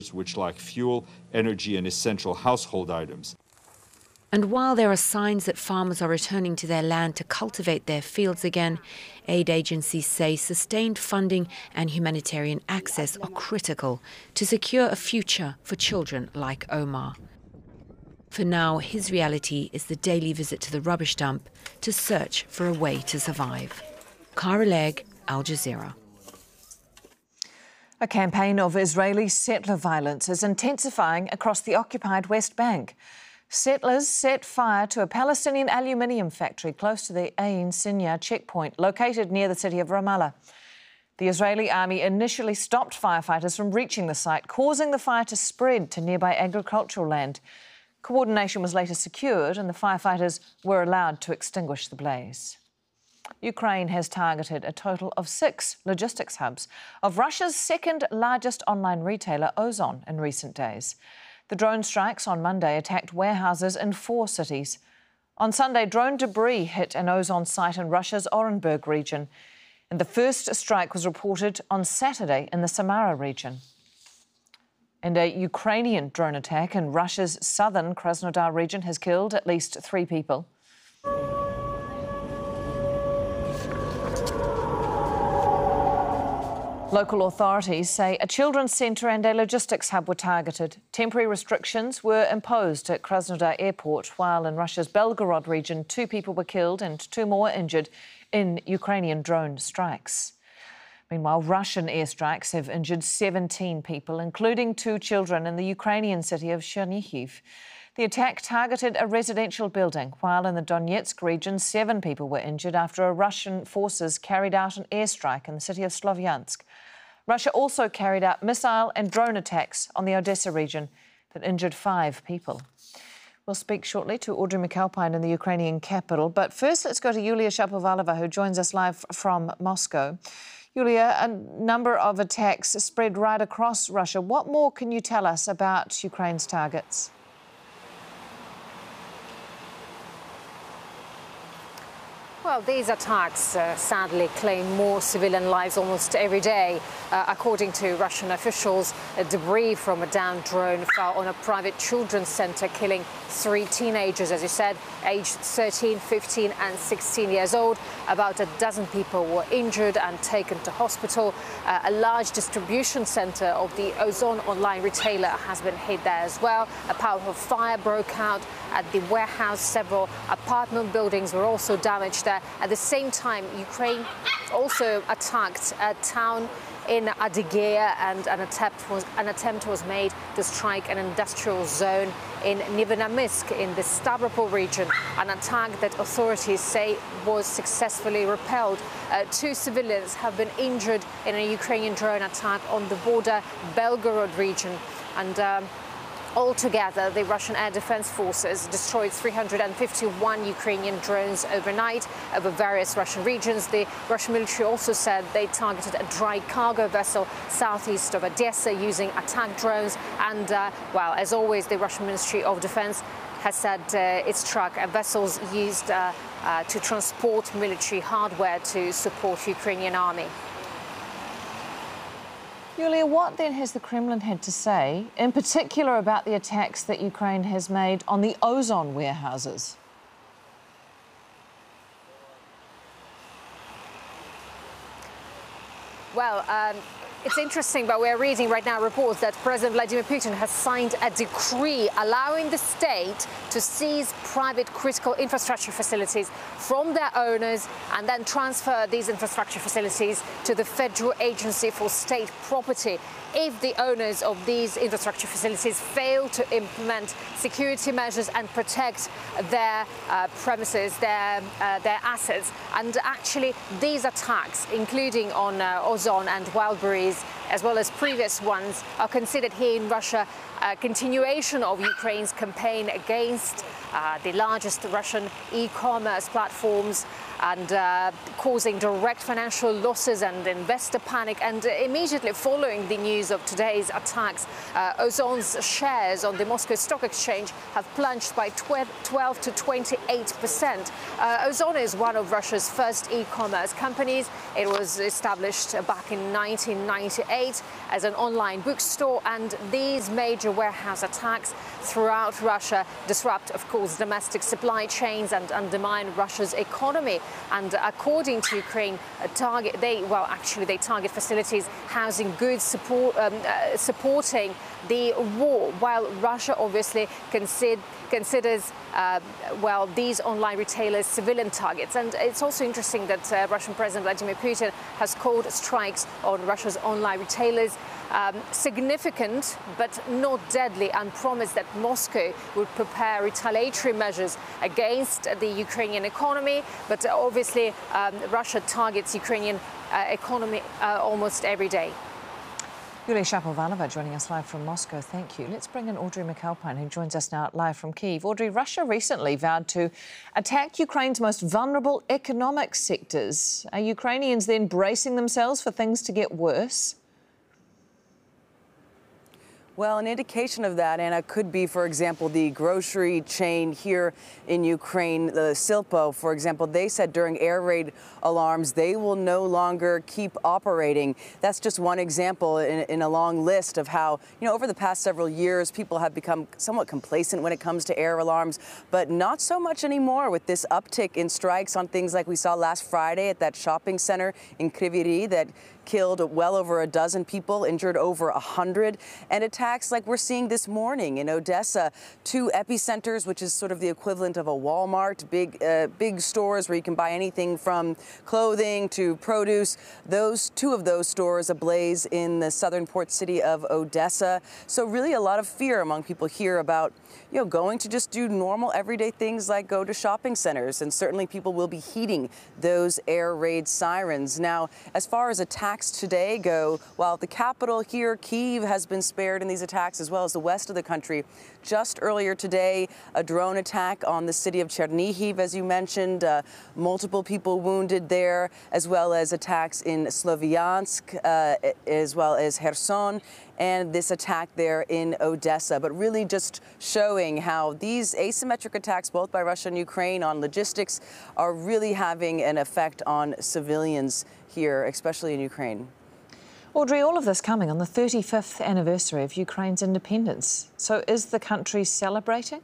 which lack fuel, energy, and essential household items. And while there are signs that farmers are returning to their land to cultivate their fields again, aid agencies say sustained funding and humanitarian access are critical to secure a future for children like Omar. For now, his reality is the daily visit to the rubbish dump to search for a way to survive. Cara Legg, Al Jazeera. A campaign of Israeli settler violence is intensifying across the occupied West Bank. Settlers set fire to a Palestinian aluminium factory close to the Ain Sinya checkpoint, located near the city of Ramallah. The Israeli army initially stopped firefighters from reaching the site, causing the fire to spread to nearby agricultural land. Coordination was later secured and the firefighters were allowed to extinguish the blaze. Ukraine has targeted a total of 6 logistics hubs of Russia's second largest online retailer, Ozon, in recent days. The drone strikes on Monday attacked warehouses in 4 cities. On Sunday, drone debris hit an Ozon site in Russia's Orenburg region. And the first strike was reported on Saturday in the Samara region. And a Ukrainian drone attack in Russia's southern Krasnodar region has killed at least 3 people. Local authorities say a children's centre and a logistics hub were targeted. Temporary restrictions were imposed at Krasnodar airport, while in Russia's Belgorod region 2 people were killed and 2 more injured in Ukrainian drone strikes. Meanwhile, Russian airstrikes have injured 17 people, including 2 children in the Ukrainian city of Chernihiv. The attack targeted a residential building, while in the Donetsk region 7 people were injured after Russian forces carried out an airstrike in the city of Slovyansk. Russia also carried out missile and drone attacks on the Odessa region that injured 5 people. We'll speak shortly to Audrey McAlpine in the Ukrainian capital, but first let's go to Yulia Shapovalova, who joins us live from Moscow. Yulia, a number of attacks spread right across Russia. What more can you tell us about Ukraine's targets? Well, these attacks sadly claim more civilian lives almost every day. According to Russian officials, debris from a downed drone fell on a private children's center, killing 3 teenagers, as you said, aged 13, 15 and 16 years old. About a dozen people were injured and taken to hospital. A large distribution center of the Ozon online retailer has been hit there as well. A powerful fire broke out at the warehouse. Several apartment buildings were also damaged there. At the same time, Ukraine also attacked a town in Adygea, and an attempt was made to strike an industrial zone in Nevenamysk in the Stavropol region, an attack that authorities say was successfully repelled. 2 civilians have been injured in a Ukrainian drone attack on the border Belgorod region. And altogether, the Russian Air Defense Forces destroyed 351 Ukrainian drones overnight over various Russian regions. The Russian military also said they targeted a dry cargo vessel southeast of Odessa using attack drones. And, well, as always, the Russian Ministry of Defense has said its truck vessels used to transport military hardware to support Ukrainian army. Yulia, what then has the Kremlin had to say, in particular about the attacks that Ukraine has made on the Ozon warehouses? Well, it's interesting, but we're reading right now reports that President Vladimir Putin has signed a decree allowing the state to seize private critical infrastructure facilities from their owners and then transfer these infrastructure facilities to the Federal Agency for State Property if the owners of these infrastructure facilities fail to implement security measures and protect their premises, their assets. And actually, these attacks, including on Ozon and Wildberries, as well as previous ones, are considered here in Russia a continuation of Ukraine's campaign against the largest Russian e-commerce platforms and causing direct financial losses and investor panic. And immediately following the news of today's attacks, Ozon's shares on the Moscow Stock Exchange have plunged by 12 to 28%. Ozon is one of Russia's first e-commerce companies. It was established back in 1998 state, as an online bookstore, and these major warehouse attacks throughout Russia disrupt, of course, domestic supply chains and undermine Russia's economy. And according to Ukraine, they target facilities housing goods supporting the war, while Russia obviously considers these online retailers civilian targets. And it's also interesting that Russian President Vladimir Putin has called strikes on Russia's online retailers significant but not deadly, and promised that Moscow would prepare retaliatory measures against the Ukrainian economy. But obviously Russia targets Ukrainian economy almost every day. Yulia Shapovalova joining us live from Moscow. Thank you. Let's bring in Audrey McAlpine, who joins us now live from Kyiv. Audrey, Russia recently vowed to attack Ukraine's most vulnerable economic sectors. Are Ukrainians then bracing themselves for things to get worse? Well, an indication of that, Anna, could be, for example, the grocery chain here in Ukraine, the Silpo, for example. They said during air raid alarms they will no longer keep operating. That's just one example in a long list of how, over the past several years, people have become somewhat complacent when it comes to air alarms, but not so much anymore with this uptick in strikes on things like we saw last Friday at that shopping center in Kryvyi Rih that killed well over a dozen people, injured over 100, and attacks like we're seeing this morning in Odessa, 2 epicenters, which is sort of the equivalent of a Walmart, big stores where you can buy anything from clothing to produce. 2 of those stores ablaze in the southern port city of Odessa. So really a lot of fear among people here about, going to just do normal everyday things like go to shopping centers, and certainly people will be heeding those air raid sirens. Now, as far as attacks today go, while the capital here, Kyiv, has been spared in these attacks, as well as the west of the country, just earlier today, a drone attack on the city of Chernihiv, as you mentioned, multiple people wounded there, as well as attacks in Sloviansk, as well as Kherson, and this attack there in Odessa. But really just showing how these asymmetric attacks, both by Russia and Ukraine, on logistics, are really having an effect on civilians here, especially in Ukraine. Audrey, all of this coming on the 35th anniversary of Ukraine's independence. So is the country celebrating?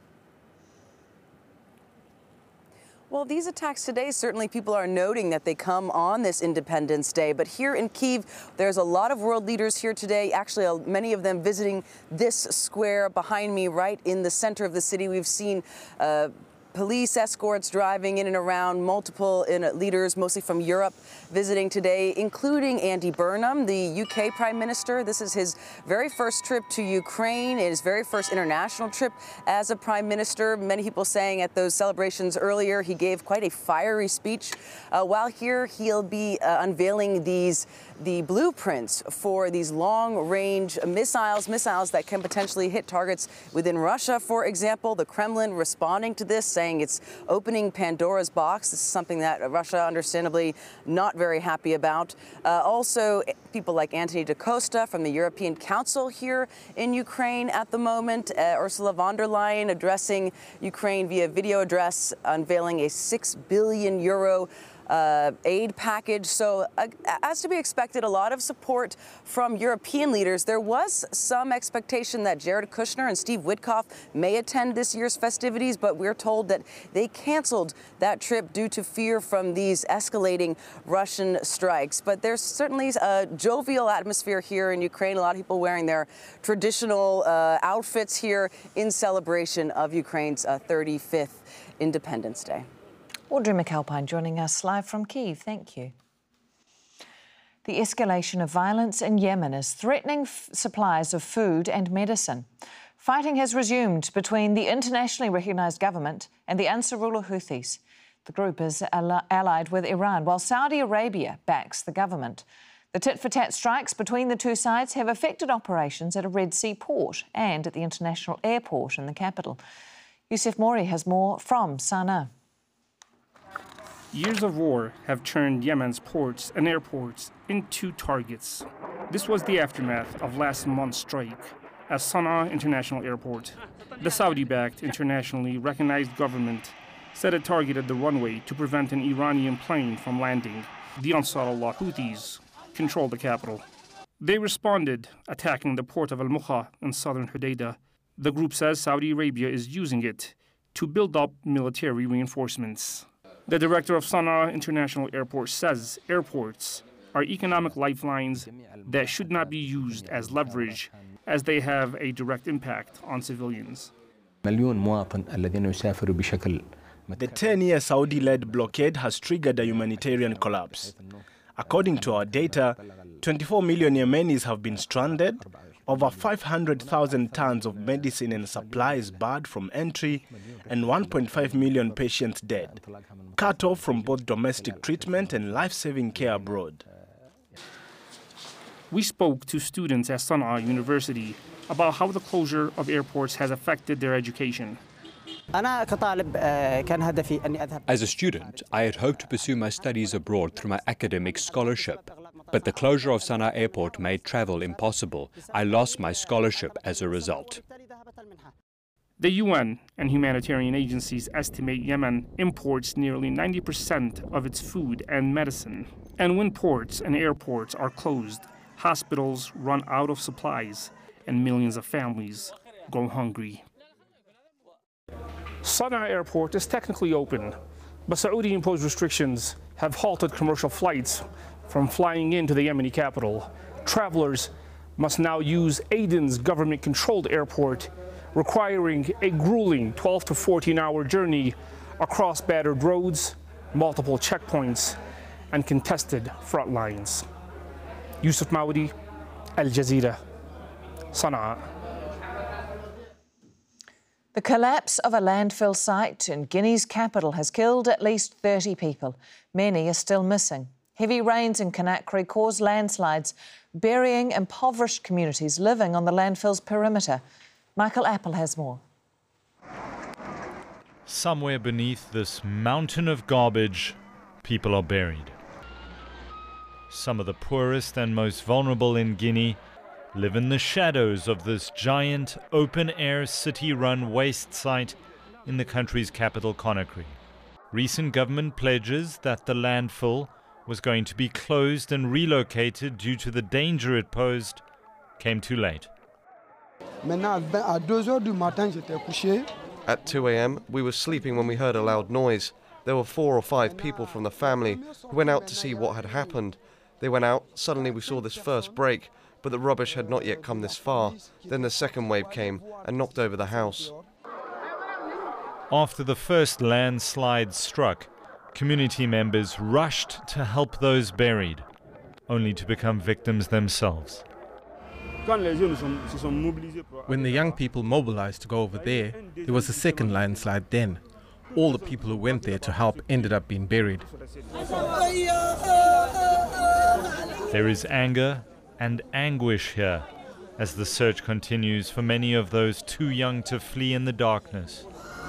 Well, these attacks today, certainly people are noting that they come on this Independence Day. But here in Kyiv, there's a lot of world leaders here today, actually many of them visiting this square behind me right in the center of the city. We've seen police escorts driving in and around, multiple leaders, mostly from Europe, visiting today, including Andy Burnham, the UK Prime Minister. This is his very first trip to Ukraine, his very first international trip as a Prime Minister. Many people saying at those celebrations earlier he gave quite a fiery speech. While here, he'll be unveiling the blueprints for these long-range missiles that can potentially hit targets within Russia, for example. The Kremlin responding to this, saying it's opening Pandora's box. This is something that Russia, understandably, not very happy about. Also, people like Anthony Da Costa from the European Council here in Ukraine at the moment. Ursula von der Leyen addressing Ukraine via video address, unveiling a €6 billion aid package. So as to be expected, a lot of support from European leaders. There was some expectation that Jared Kushner and Steve Witkoff may attend this year's festivities, but we're told that they canceled that trip due to fear from these escalating Russian strikes. But there's certainly a jovial atmosphere here in Ukraine. A lot of people wearing their traditional outfits here in celebration of Ukraine's 35th Independence Day. Audrey McAlpine joining us live from Kyiv. Thank you. The escalation of violence in Yemen is threatening supplies of food and medicine. Fighting has resumed between the internationally recognised government and the Ansarullah Houthis. The group is allied with Iran, while Saudi Arabia backs the government. The tit-for-tat strikes between the two sides have affected operations at a Red Sea port and at the international airport in the capital. Youssef Mori has more from Sana'a. Years of war have turned Yemen's ports and airports into targets. This was the aftermath of last month's strike at Sana'a International Airport. The Saudi-backed, internationally recognized government said it targeted the runway to prevent an Iranian plane from landing. The Ansarullah Houthis control the capital. They responded, attacking the port of Al-Mukha in southern Hodeidah. The group says Saudi Arabia is using it to build up military reinforcements. The director of Sana'a International Airport says airports are economic lifelines that should not be used as leverage, as they have a direct impact on civilians. The 10-year Saudi-led blockade has triggered a humanitarian collapse. According to our data, 24 million Yemenis have been stranded, over 500,000 tons of medicine and supplies barred from entry, and 1.5 million patients dead, cut off from both domestic treatment and life-saving care abroad. We spoke to students at Sana'a University about how the closure of airports has affected their education. As a student, I had hoped to pursue my studies abroad through my academic scholarship. But the closure of Sana'a Airport made travel impossible. I lost my scholarship as a result. The UN and humanitarian agencies estimate Yemen imports nearly 90% of its food and medicine. And when ports and airports are closed, hospitals run out of supplies and millions of families go hungry. Sana'a Airport is technically open, but Saudi-imposed restrictions have halted commercial flights from flying into the Yemeni capital. Travelers must now use Aden's government-controlled airport, requiring a grueling 12 to 14-hour journey across battered roads, multiple checkpoints, and contested front lines. Yusuf Maudi, Al Jazeera, Sana'a. The collapse of a landfill site in Guinea's capital has killed at least 30 people. Many are still missing. Heavy rains in Conakry caused landslides, burying impoverished communities living on the landfill's perimeter. Michael Apple has more. Somewhere beneath this mountain of garbage, people are buried. Some of the poorest and most vulnerable in Guinea live in the shadows of this giant open-air city-run waste site in the country's capital, Conakry. Recent government pledges that the landfill was going to be closed and relocated due to the danger it posed came too late. At 2 a.m, we were sleeping when we heard a loud noise. There were 4 or 5 people from the family who went out to see what had happened. They went out, suddenly we saw this first break, but the rubbish had not yet come this far. Then the second wave came and knocked over the house. After the first landslide struck, community members rushed to help those buried, only to become victims themselves. When the young people mobilized to go over there was a second landslide then. All the people who went there to help ended up being buried. There is anger and anguish here as the search continues for many of those too young to flee in the darkness.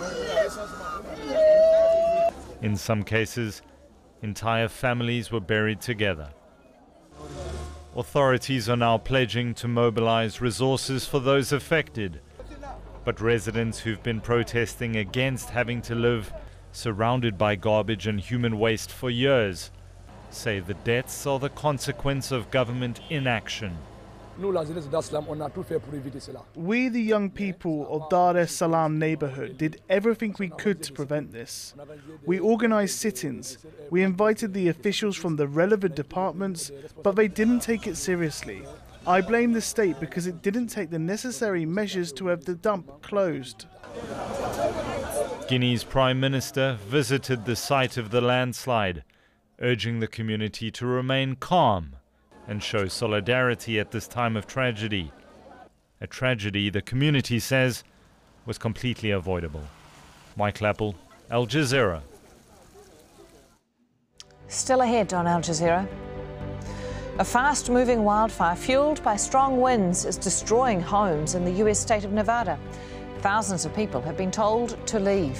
In some cases, entire families were buried together. Authorities are now pledging to mobilize resources for those affected. But residents who've been protesting against having to live surrounded by garbage and human waste for years say the deaths are the consequence of government inaction. We, the young people of Dar es Salaam neighborhood, did everything we could to prevent this. We organized sit-ins. We invited the officials from the relevant departments, but they didn't take it seriously. I blame the state because it didn't take the necessary measures to have the dump closed. Guinea's Prime Minister visited the site of the landslide, urging the community to remain calm and show solidarity at this time of tragedy. A tragedy the community says was completely avoidable. Michael Apple, Al Jazeera. Still ahead on Al Jazeera. A fast-moving wildfire fueled by strong winds is destroying homes in the US state of Nevada. Thousands of people have been told to leave.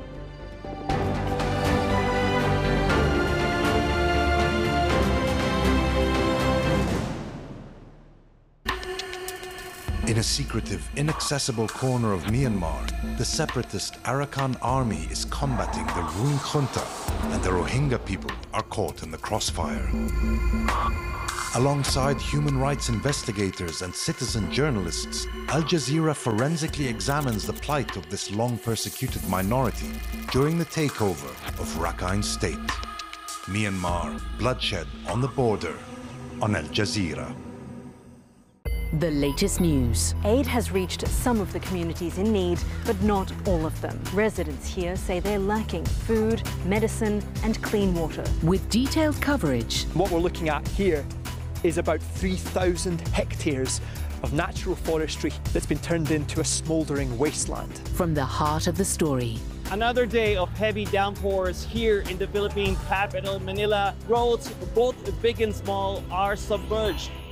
In a secretive, inaccessible corner of Myanmar, the separatist Arakan army is combating the Rohingya junta, and the Rohingya people are caught in the crossfire. Alongside human rights investigators and citizen journalists, Al Jazeera forensically examines the plight of this long-persecuted minority during the takeover of Rakhine State. Myanmar, bloodshed on the border, on Al Jazeera. The latest news. Aid has reached some of the communities in need, but not all of them. Residents here say they're lacking food, medicine, and clean water. With detailed coverage. What we're looking at here is about 3,000 hectares of natural forestry that's been turned into a smouldering wasteland. From the heart of the story. Another day of heavy downpours here in the Philippine capital, Manila. Roads, both big and small, are submerged.